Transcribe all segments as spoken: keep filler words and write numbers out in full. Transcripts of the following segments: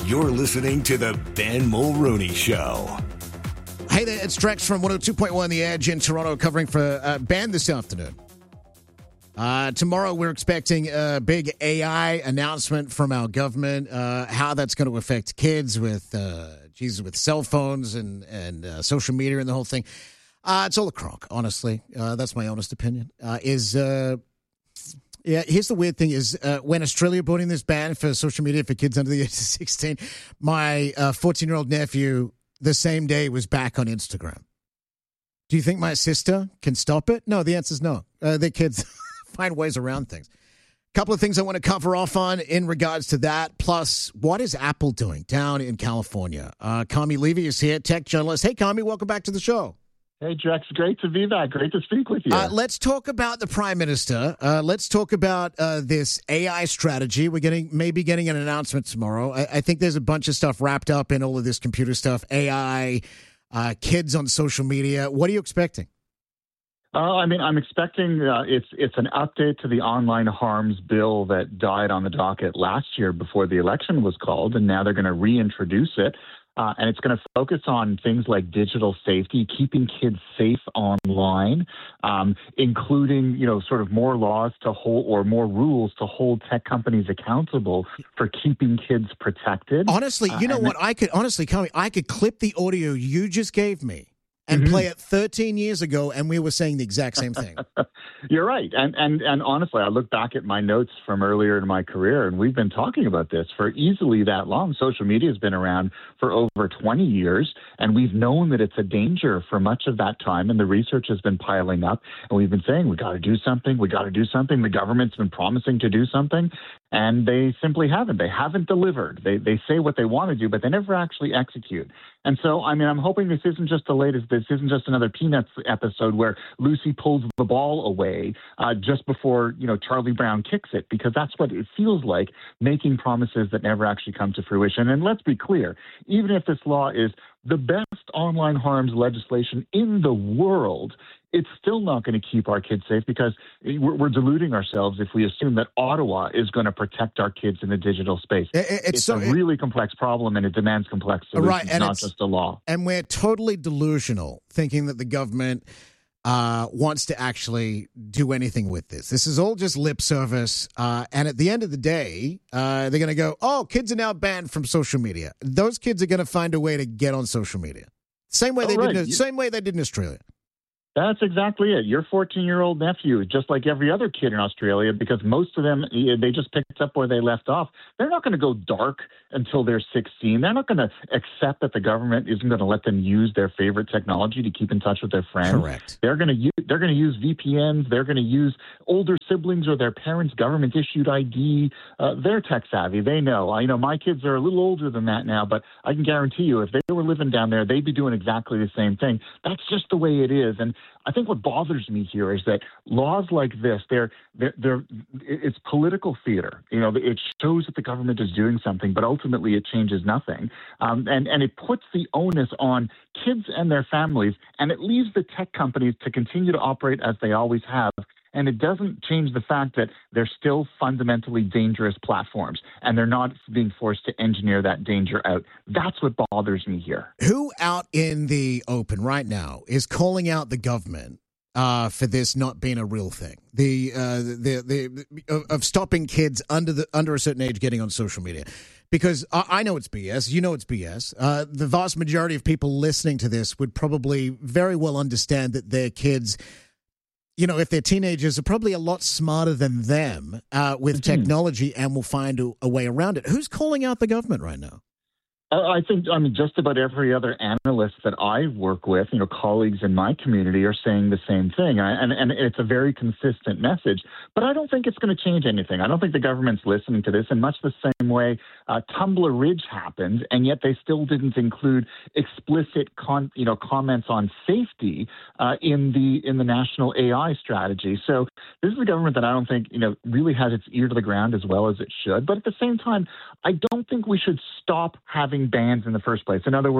You're listening to the Ben Mulroney Show. Hey there, it's Drex from one oh two point one The Edge in Toronto, covering for uh, Ben this afternoon. Uh, tomorrow we're expecting a big A I announcement from our government, uh, how that's going to affect kids with, uh, Jesus, with cell phones and, and uh, social media and the whole thing. Uh, it's all a crock, honestly. Uh, that's my honest opinion. Uh, is... Uh, Yeah, here's the weird thing is uh, when Australia brought in this ban for social media for kids under the age of sixteen, my uh, fourteen-year-old nephew the same day was back on Instagram. Do you think my sister can stop it? No, the answer is no. Uh, their kids find ways around things. A couple of things I want to cover off on in regards to that. Plus, what is Apple doing down in California? Uh, Kami Levy is here, tech journalist. Hey, Kami, welcome back to the show. Hey, Drex, great to be back. Great to speak with you. Uh, let's talk about the Prime Minister. Uh, let's talk about uh, this A I strategy. We're getting maybe getting an announcement tomorrow. I, I think there's a bunch of stuff wrapped up in all of this computer stuff, A I, uh, kids on social media. What are you expecting? Uh, I mean, I'm expecting uh, it's it's an update to the online harms bill that died on the docket last year before the election was called, and now they're going to reintroduce it. Uh, and it's going to focus on things like digital safety, keeping kids safe online, um, including, you know, sort of more laws to hold or more rules to hold tech companies accountable for keeping kids protected. Honestly, you know uh, what? I could honestly, Kami, I could clip the audio you just gave me and mm-hmm. play it thirteen years ago, and we were saying the exact same thing. You're right. And, and and honestly, I look back at my notes from earlier in my career, and we've been talking about this for easily that long. Social media has been around for over twenty years, and we've known that it's a danger for much of that time, and the research has been piling up, and we've been saying, we got to do something, we got to do something. The government's been promising to do something, and they simply haven't. They haven't delivered. They they say what they want to do, but they never actually execute. And so, I mean, I'm hoping this isn't just the latest, this isn't just another Peanuts episode where Lucy pulls the ball away uh, just before, you know, Charlie Brown kicks it, because that's what it feels like, making promises that never actually come to fruition. And let's be clear, even if this law is the best online harms legislation in the world, it's still not going to keep our kids safe, because we're, we're deluding ourselves if we assume that Ottawa is going to protect our kids in the digital space. It, it's it's so, a really it, complex problem, and it demands complex solutions, right, and not just a law. And we're totally delusional thinking that the government uh, wants to actually do anything with this. This is all just lip service. Uh, and at the end of the day, uh, they're going to go, oh, kids are now banned from social media. Those kids are going to find a way to get on social media. Same way, oh, they, right. did in, same way they did in Australia. That's exactly it. Your fourteen-year-old nephew, just like every other kid in Australia, because most of them, they just picked up where they left off. They're not going to go dark until they're sixteen. They're not going to accept that the government isn't going to let them use their favorite technology to keep in touch with their friends. Correct. They're going to use, they're going to use V P Ns. They're going to use older siblings or their parents' government-issued I D. Uh, they're tech-savvy. They know. I know my kids are a little older than that now, but I can guarantee you if they were living down there, they'd be doing exactly the same thing. That's just the way it is. And I think what bothers me here is that laws like this, they're, they're, they're, it's political theater. You know, it shows that the government is doing something, but ultimately it changes nothing. Um, and, and it puts the onus on kids and their families, and it leaves the tech companies to continue to operate as they always have. And it doesn't change the fact that they're still fundamentally dangerous platforms, and they're not being forced to engineer that danger out. That's what bothers me here. Who out in the open right now is calling out the government uh, for this not being a real thing? The uh, the the, the of stopping kids under the under a certain age getting on social media. Because I, I know it's B S. You know it's B S. Uh, the vast majority of people listening to this would probably very well understand that their kids, you know, if they're teenagers, are probably a lot smarter than them uh, with mm-hmm. technology, and will find a, a way around it. Who's calling out the government right now? I think, I mean, just about every other analyst that I work with, you know, colleagues in my community are saying the same thing. And, and it's a very consistent message. But I don't think it's going to change anything. I don't think the government's listening to this in much the same way uh, Tumbler Ridge happened, and yet they still didn't include explicit, con, you know, comments on safety uh, in the in the national A I strategy. So this is a government that I don't think, you know, really has its ear to the ground as well as it should. But at the same time, I don't think we should stop having bans in the first place. In other words,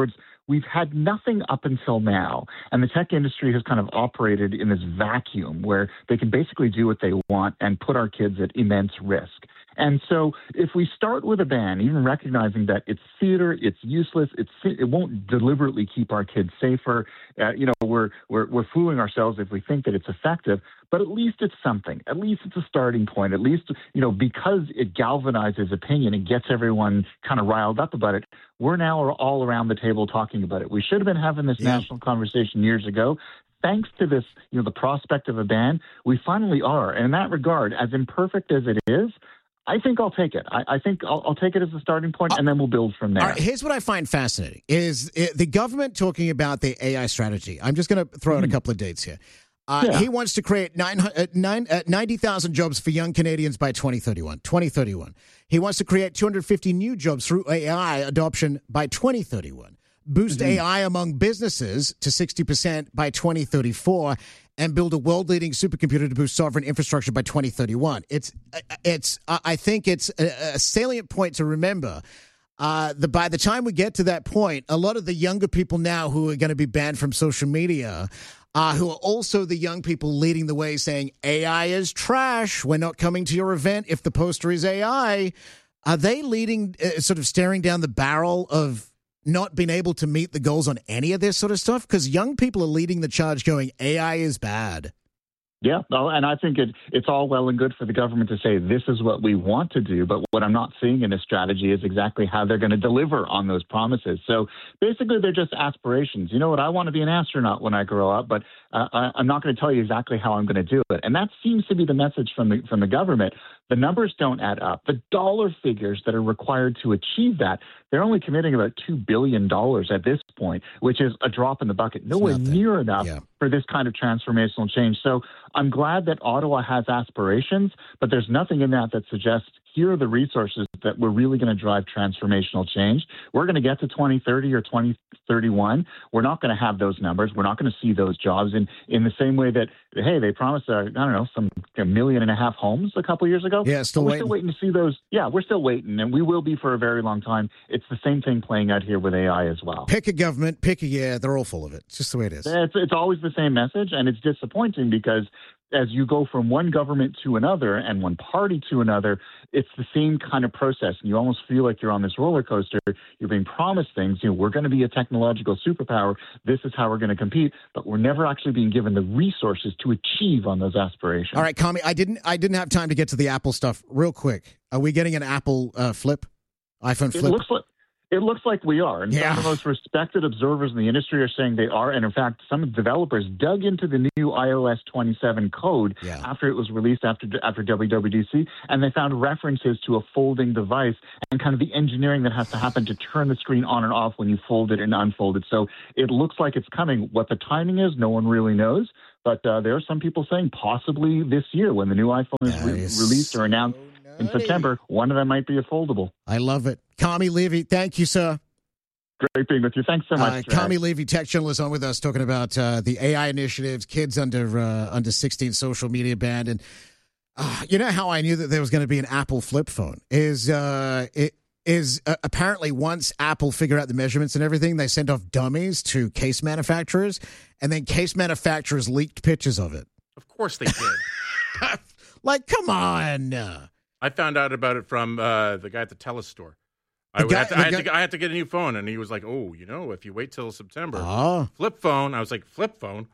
we've had nothing up until now. And the tech industry has kind of operated in this vacuum where they can basically do what they want and put our kids at immense risk. And so if we start with a ban, even recognizing that it's theater, it's useless, it's, it won't deliberately keep our kids safer, uh, you know, we're, we're, we're fooling ourselves if we think that it's effective, but at least it's something. At least it's a starting point. At least, you know, because it galvanizes opinion and gets everyone kind of riled up about it, we're now all around the table talking about it. We should have been having this yeah. national conversation years ago. Thanks to this, you know, the prospect of a ban, we finally are. And in that regard, as imperfect as it is, I think I'll take it. I, I think I'll, I'll take it as a starting point, and then we'll build from there. All right, here's what I find fascinating, is the government talking about the A I strategy. I'm just going to throw out a couple of dates here. Uh, yeah. He wants to create nine, uh, nine, uh, ninety thousand jobs for young Canadians by twenty thirty-one. twenty thirty-one. He wants to create two hundred fifty new jobs through A I adoption by twenty thirty-one. Boost mm-hmm. A I among businesses to sixty percent by twenty thirty-four. And build a world-leading supercomputer to boost sovereign infrastructure by twenty thirty-one. It's, it's. I think it's a, a salient point to remember. Uh, the by the time we get to that point, a lot of the younger people now who are going to be banned from social media, uh, who are also the young people leading the way, saying A I is trash. We're not coming to your event if the poster is A I. Are they leading, uh, sort of staring down the barrel of not being able to meet the goals on any of this sort of stuff? Because young people are leading the charge going, A I is bad. Yeah, well, and I think it, it's all well and good for the government to say this is what we want to do, but what I'm not seeing in this strategy is exactly how they're going to deliver on those promises. So basically, they're just aspirations. You know what? I want to be an astronaut when I grow up, but uh, I, I'm not going to tell you exactly how I'm going to do it. And that seems to be the message from the from the government. The numbers don't add up. The dollar figures that are required to achieve that, they're only committing about two billion dollars at this point, which is a drop in the bucket, nowhere near enough yeah. for this kind of transformational change. So I'm glad that Ottawa has aspirations, but there's nothing in that that suggests here are the resources that we're really going to drive transformational change. We're going to get to twenty thirty or twenty thirty-one. We're not going to have those numbers. We're not going to see those jobs in, in the same way that, hey, they promised, uh, I don't know, some a million and a half homes a couple years ago. Yeah, still we're waiting. still waiting to see those. Yeah, we're still waiting, and we will be for a very long time. It's the same thing playing out here with A I as well. Pick a government, pick a year. They're all full of it. It's just the way it is. It's, it's always the same message, and it's disappointing because as you go from one government to another and one party to another, it's the same kind of process. And you almost feel like you're on this roller coaster. You're being promised things. You know, we're going to be a technological superpower. This is how we're going to compete. But we're never actually being given the resources to achieve on those aspirations. All right, Kami, I didn't I didn't have time to get to the Apple stuff. Real quick, are we getting an Apple uh, flip? iPhone flip? It looks like It looks like we are. And yeah. some of the most respected observers in the industry are saying they are. And in fact, some developers dug into the new i O S twenty-seven code yeah. after it was released after after W W D C, and they found references to a folding device and kind of the engineering that has to happen to turn the screen on and off when you fold it and unfold it. So it looks like it's coming. What the timing is, no one really knows. But uh, there are some people saying possibly this year when the new iPhone is re- released or announced. In September, one of them might be a foldable. I love it. Kami Levy, thank you, sir. Great being with you. Thanks so much. Uh, Kami Levy, tech journalist, on with us talking about uh, the A I initiatives, kids under uh, under sixteen social media ban. And uh, you know how I knew that there was going to be an Apple flip phone? Is uh, it is uh, apparently once Apple figured out the measurements and everything, they sent off dummies to case manufacturers, and then case manufacturers leaked pictures of it. Of course they did. Like, come on. I found out about it from uh, the guy at the Telus store. I, guy, had to, I, had guy, to, I had to get a new phone, and he was like, oh, you know, if you wait till September, oh. flip phone. I was like, flip phone?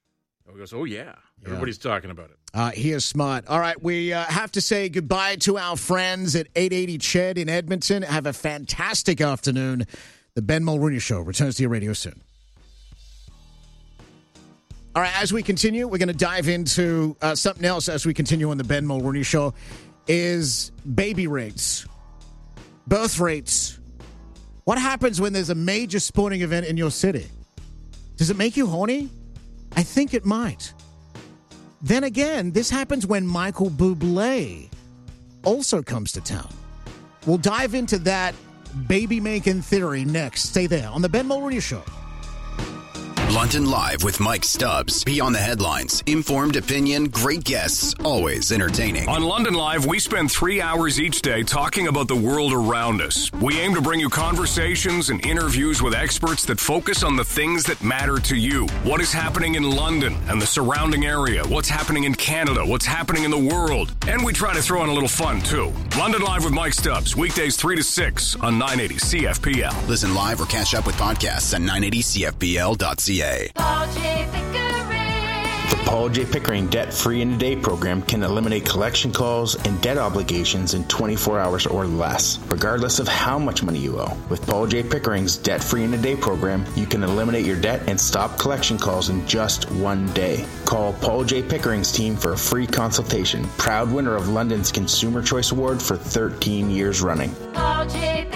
He goes, oh, yeah. yeah. Everybody's talking about it. Uh, he is smart. All right, we uh, have to say goodbye to our friends at eight eighty Ched in Edmonton. Have a fantastic afternoon. The Ben Mulrooney Show returns to your radio soon. All right, as we continue, we're going to dive into uh, something else as we continue on the Ben Mulrooney Show. Is baby rates, birth rates. What happens when there's a major sporting event in your city? Does it make you horny? I think it might. Then again, this happens when Michael Bublé also comes to town. We'll dive into that baby-making theory next. Stay there on the Ben Mulrooney Show. London Live with Mike Stubbs. Be on the headlines. Informed opinion, great guests, always entertaining. On London Live, we spend three hours each day talking about the world around us. We aim to bring you conversations and interviews with experts that focus on the things that matter to you. What is happening in London and the surrounding area? What's happening in Canada? What's happening in the world? And we try to throw in a little fun, too. London Live with Mike Stubbs, weekdays three to six on nine eighty C F P L. Listen live or catch up with podcasts at nine eighty C F P L dot C A. Paul J. Pickering. The Paul J. Pickering Debt Free in a Day program can eliminate collection calls and debt obligations in twenty-four hours or less, regardless of how much money you owe. With Paul J. Pickering's Debt Free in a Day program, you can eliminate your debt and stop collection calls in just one day. Call Paul J. Pickering's team for a free consultation. Proud winner of London's Consumer Choice Award for thirteen years running. Paul J.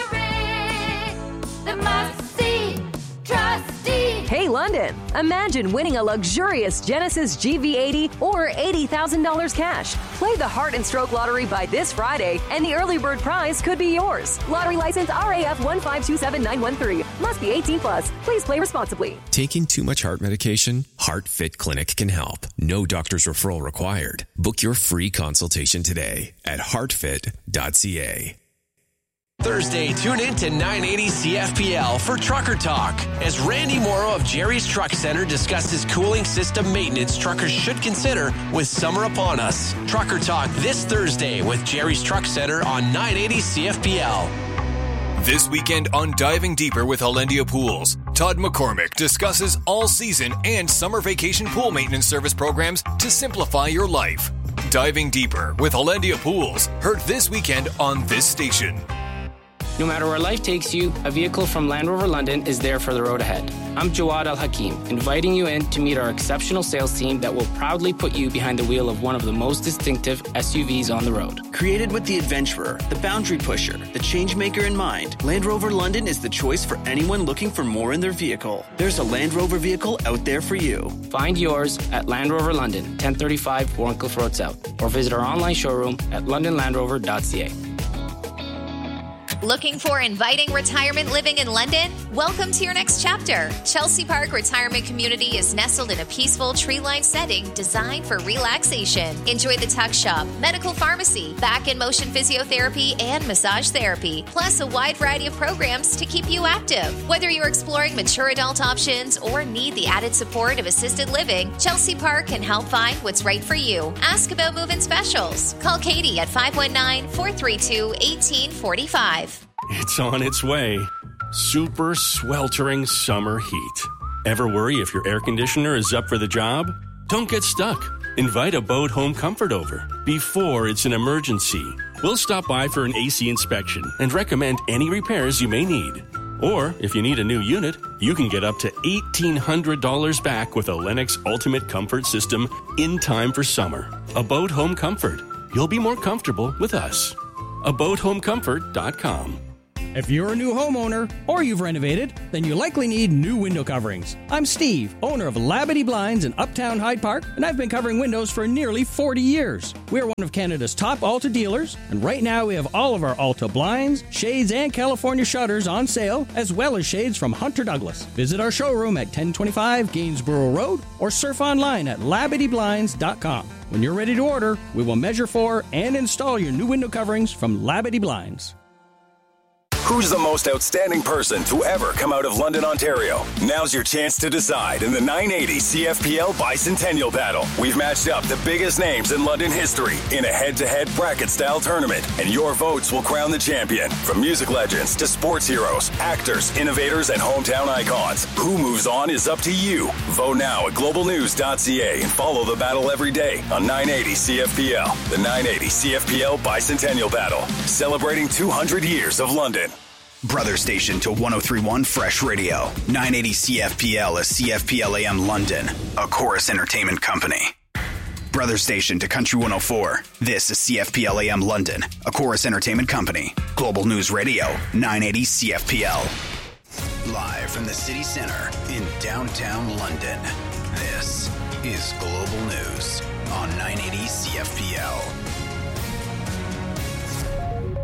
Pickering, the must-see trustee. Hey London, imagine winning a luxurious Genesis G V eighty or eighty thousand dollars cash. Play the Heart and Stroke Lottery by this Friday and the early bird prize could be yours. Lottery license R A F one five two seven nine one three. Must be eighteen plus. Please play responsibly. Taking too much heart medication? HeartFit Clinic can help. No doctor's referral required. Book your free consultation today at heart fit dot c a. Thursday, tune in to nine eighty C F P L for Trucker Talk as Randy Morrow of Jerry's Truck Center discusses cooling system maintenance truckers should consider with summer upon us. Trucker Talk this Thursday with Jerry's Truck Center on nine eighty C F P L. This weekend on Diving Deeper with Hollandia Pools, Todd McCormick discusses all-season and summer vacation pool maintenance service programs to simplify your life. Diving Deeper with Hollandia Pools, heard this weekend on this station. No matter where life takes you, a vehicle from Land Rover London is there for the road ahead. I'm Jawad Al-Hakim, inviting you in to meet our exceptional sales team that will proudly put you behind the wheel of one of the most distinctive S U Vs on the road. Created with the adventurer, the boundary pusher, the change maker in mind, Land Rover London is the choice for anyone looking for more in their vehicle. There's a Land Rover vehicle out there for you. Find yours at Land Rover London, ten thirty-five Warncliffe Road South, or visit our online showroom at london land rover dot c a. Looking for inviting retirement living in London? Welcome to your next chapter. Chelsea Park Retirement Community is nestled in a peaceful tree-lined setting designed for relaxation. Enjoy the tuck shop, medical pharmacy, back and motion physiotherapy, and massage therapy, plus a wide variety of programs to keep you active. Whether you're exploring mature adult options or need the added support of assisted living, Chelsea Park can help find what's right for you. Ask about move-in specials. Call Katie at five one nine, four three two, one eight four five. It's on its way. Super sweltering summer heat. Ever worry if your air conditioner is up for the job? Don't get stuck. Invite Abode Home Comfort over before it's an emergency. We'll stop by for an A C inspection and recommend any repairs you may need. Or, if you need a new unit, you can get up to eighteen hundred dollars back with a Lennox Ultimate Comfort System in time for summer. Abode Home Comfort. You'll be more comfortable with us. abode home comfort dot com. If you're a new homeowner or you've renovated, then you likely need new window coverings. I'm Steve, owner of Labadee Blinds in Uptown Hyde Park, and I've been covering windows for nearly forty years. We're one of Canada's top Alta dealers, and right now we have all of our Alta blinds, shades, and California shutters on sale, as well as shades from Hunter Douglas. Visit our showroom at ten twenty-five Gainsborough Road or surf online at labadee blinds dot com. When you're ready to order, we will measure for and install your new window coverings from Labadee Blinds. Who's the most outstanding person to ever come out of London, Ontario? Now's your chance to decide in the nine eighty C F P L Bicentennial Battle. We've matched up the biggest names in London history in a head-to-head bracket-style tournament, and your votes will crown the champion. From music legends to sports heroes, actors, innovators, and hometown icons, who moves on is up to you. Vote now at global news dot c a and follow the battle every day on nine eighty C F P L. The nine eighty C F P L Bicentennial Battle, celebrating two hundred years of London. Brother station to one oh three point one Fresh Radio. nine eighty C F P L is C F P L A M London, a Chorus Entertainment company. Brother station to Country one oh four. This is C F P L A M London, a Chorus Entertainment company. Global News Radio, nine eighty C F P L. Live from the city center in downtown London, this is Global News on nine eighty C F P L.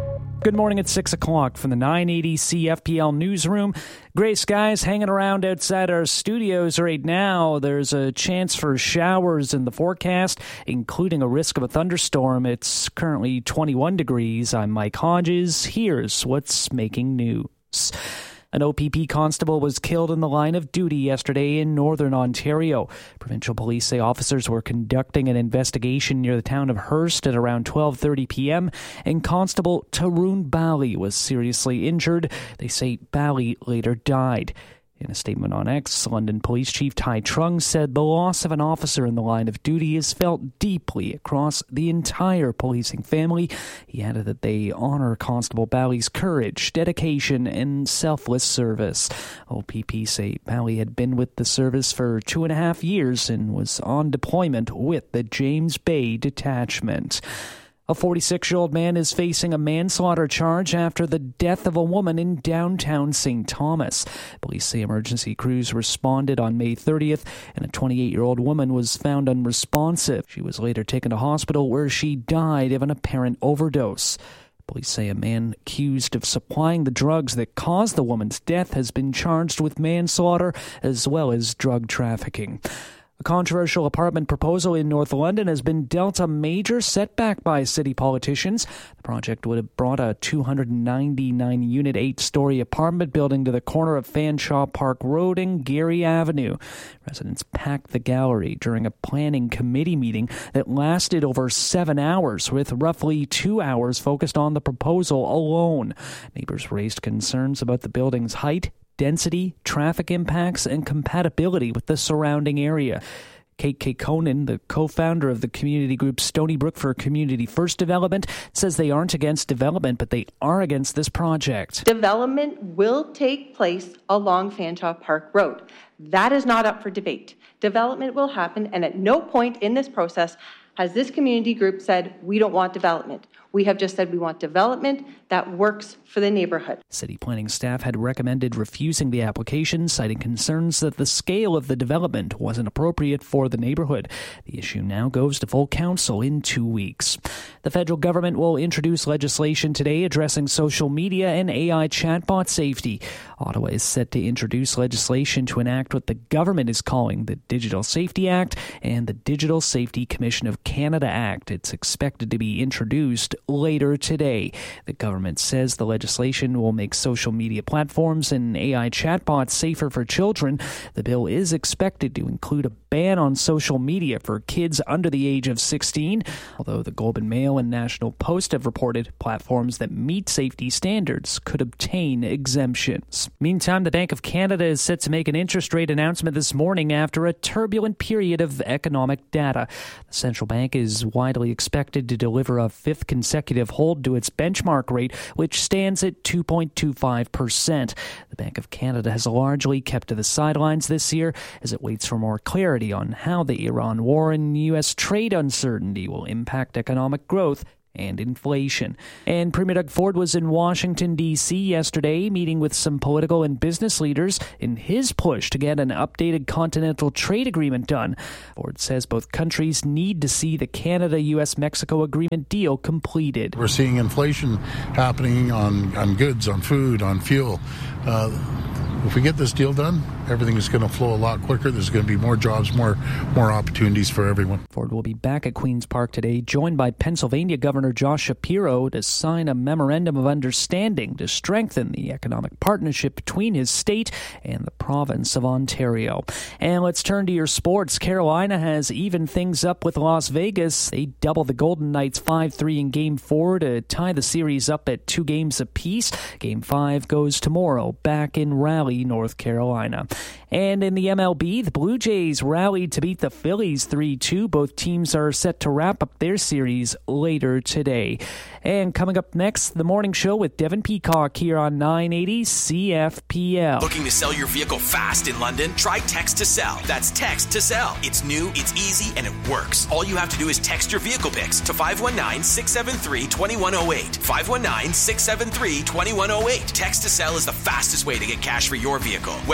Good morning at six o'clock from the nine eighty C F P L newsroom. Gray skies hanging around outside our studios right now. There's a chance for showers in the forecast, including a risk of a thunderstorm. It's currently twenty-one degrees. I'm Mike Hodges. Here's what's making news. An O P P constable was killed in the line of duty yesterday in northern Ontario. Provincial police say officers were conducting an investigation near the town of Hearst at around twelve thirty p.m. and Constable Tarun Bali was seriously injured. They say Bali later died. In a statement on X, London Police Chief Tai Trung said the loss of an officer in the line of duty is felt deeply across the entire policing family. He added that they honor Constable Bali's courage, dedication, and selfless service. O P P say Bali had been with the service for two and a half years and was on deployment with the James Bay Detachment. A forty-six-year-old man is facing a manslaughter charge after the death of a woman in downtown Saint Thomas. Police say emergency crews responded on May thirtieth, and a twenty-eight-year-old woman was found unresponsive. She was later taken to hospital where she died of an apparent overdose. Police say a man accused of supplying the drugs that caused the woman's death has been charged with manslaughter as well as drug trafficking. A controversial apartment proposal in North London has been dealt a major setback by city politicians. The project would have brought a two hundred ninety-nine unit eight-story apartment building to the corner of Fanshawe Park Road and Gary Avenue. Residents packed the gallery during a planning committee meeting that lasted over seven hours, with roughly two hours focused on the proposal alone. Neighbors raised concerns about the building's height, density, traffic impacts, and compatibility with the surrounding area. Kate Kekkonen, the co-founder of the community group Stony Brook for Community First Development, says they aren't against development, but they are against this project. Development will take place along Fanshawe Park Road. That is not up for debate. Development will happen, and at no point in this process has this community group said, we don't want development. We have just said we want development that works for the neighborhood. City planning staff had recommended refusing the application, citing concerns that the scale of the development wasn't appropriate for the neighborhood. The issue now goes to full council in two weeks. The federal government will introduce legislation today addressing social media and A I chatbot safety. Ottawa is set to introduce legislation to enact what the government is calling the Digital Safety Act and the Digital Safety Commission of Canada Act. It's expected to be introduced later today. The government says the legislation will make social media platforms and A I chatbots safer for children. The bill is expected to include a ban on social media for kids under the age of sixteen, although the Globe and Mail and National Post have reported platforms that meet safety standards could obtain exemptions. Meantime, the Bank of Canada is set to make an interest rate announcement this morning after a turbulent period of economic data. The central bank is widely expected to deliver a fifth consecutive hold to its benchmark rate, which stands at two point two five percent. The Bank of Canada has largely kept to the sidelines this year as it waits for more clarity on how the Iran war and U S trade uncertainty will impact economic growth and inflation. And Premier Doug Ford was in Washington, D C yesterday, meeting with some political and business leaders in his push to get an updated continental trade agreement done. Ford says both countries need to see the Canada-U S Mexico agreement deal completed. We're seeing inflation happening on, on goods, on food, on fuel. Uh, if we get this deal done, everything is going to flow a lot quicker. There's going to be more jobs, more more opportunities for everyone. Ford will be back at Queen's Park today, joined by Pennsylvania Governor Josh Shapiro to sign a memorandum of understanding to strengthen the economic partnership between his state and the province of Ontario. And let's turn to your sports. Carolina has evened things up with Las Vegas. They doubled the Golden Knights five three in Game four to tie the series up at two games apiece. Game five goes tomorrow back in Raleigh, North Carolina. And in the M L B, the Blue Jays rallied to beat the Phillies three two. Both teams are set to wrap up their series later today. And coming up next, the morning show with Devin Peacock here on nine eighty C F P L. Looking to sell your vehicle fast in London? Try Text to Sell. That's Text to Sell. It's new, it's easy, and it works. All you have to do is text your vehicle pics to five one nine, six seven three, two one zero eight. five one nine, six seven three, two one zero eight. Text to Sell is the fastest way to get cash for your vehicle. Whether you're at home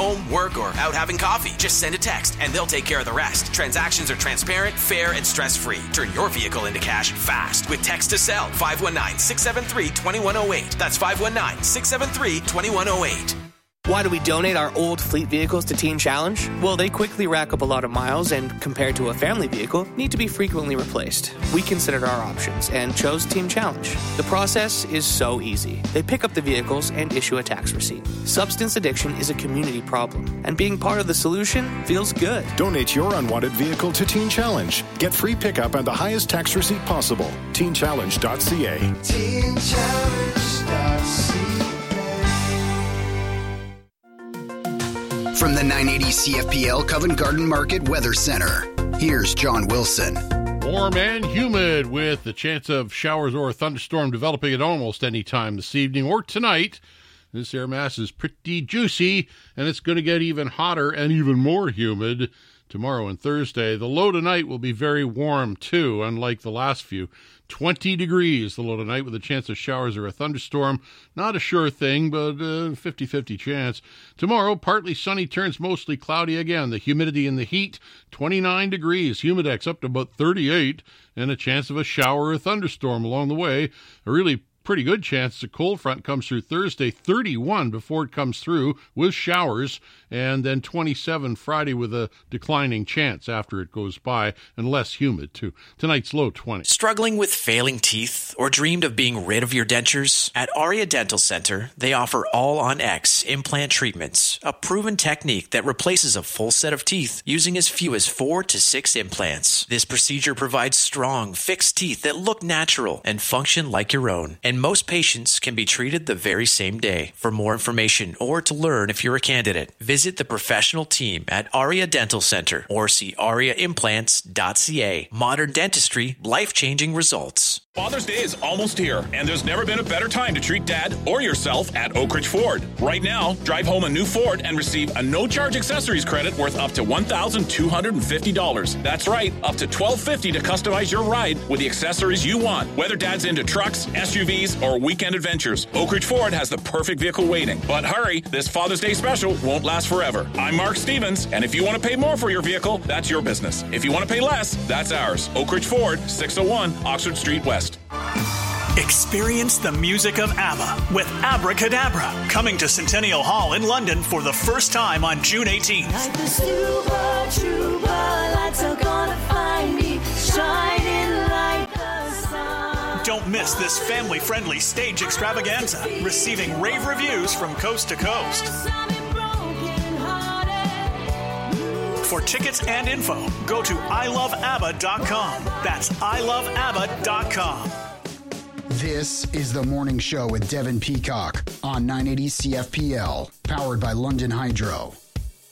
home, work, or out having coffee. Just send a text and they'll take care of the rest. Transactions are transparent, fair, and stress-free. Turn your vehicle into cash fast with text to sell. five one nine, six seven three, two one zero eight. That's five one nine, six seven three, two one zero eight. Why do we donate our old fleet vehicles to Teen Challenge? Well, they quickly rack up a lot of miles and, compared to a family vehicle, need to be frequently replaced. We considered our options and chose Teen Challenge. The process is so easy. They pick up the vehicles and issue a tax receipt. Substance addiction is a community problem, and being part of the solution feels good. Donate your unwanted vehicle to Teen Challenge. Get free pickup and the highest tax receipt possible. teen challenge dot c a. teen challenge dot c a. From the nine eighty C F P L Covent Garden Market Weather Center, here's John Wilson. Warm and humid with the chance of showers or a thunderstorm developing at almost any time this evening or tonight. This air mass is pretty juicy, and it's going to get even hotter and even more humid tomorrow and Thursday. The low tonight will be very warm, too, unlike the last few. twenty degrees the low tonight with a chance of showers or a thunderstorm. Not a sure thing, but a fifty-fifty chance. Tomorrow, partly sunny turns mostly cloudy again. The humidity and the heat, twenty-nine degrees. Humidex up to about thirty-eight, and a chance of a shower or thunderstorm along the way. A really pretty good chance the cold front comes through Thursday, thirty-one before it comes through with showers, and then twenty-seven Friday with a declining chance after it goes by, and less humid too. Tonight's low twenty. Struggling with failing teeth or dreamed of being rid of your dentures? At Aria Dental Center, they offer All-on-X implant treatments, a proven technique that replaces a full set of teeth using as few as four to six implants. This procedure provides strong, fixed teeth that look natural and function like your own. And most patients can be treated the very same day. For more information or to learn if you're a candidate, visit the professional team at Aria Dental Center or see aria implants dot c a. Modern dentistry, life-changing results. Father's Day is almost here, and there's never been a better time to treat Dad or yourself at Oak Ridge Ford. Right now, drive home a new Ford and receive a no-charge accessories credit worth up to one thousand two hundred fifty dollars. That's right, up to twelve fifty to customize your ride with the accessories you want. Whether Dad's into trucks, S U Vs, or weekend adventures, Oak Ridge Ford has the perfect vehicle waiting. But hurry, this Father's Day special won't last forever. I'm Mark Stevens, and if you want to pay more for your vehicle, that's your business. If you want to pay less, that's ours. Oak Ridge Ford, six oh one Oxford Street West. Experience the music of ABBA with Abracadabra, coming to Centennial Hall in London for the first time on June eighteenth. Like the super trooper, lights are gonna find me, shining like the sun. Don't miss this family-friendly stage extravaganza, receiving rave reviews from coast to coast. For tickets and info, go to i love abba dot com. That's i love abba dot com. This is The Morning Show with Devin Peacock on nine eighty C F P L, powered by London Hydro.